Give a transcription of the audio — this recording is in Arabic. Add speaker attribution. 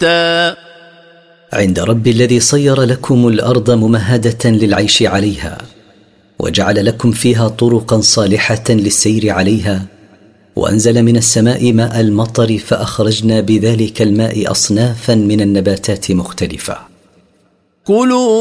Speaker 1: متى.
Speaker 2: عند رب الذي صير لكم الأرض ممهدة للعيش عليها، وجعل لكم فيها طرقا صالحة للسير عليها، وأنزل من السماء ماء المطر فأخرجنا بذلك الماء أصنافا من النباتات مختلفة.
Speaker 1: كلوا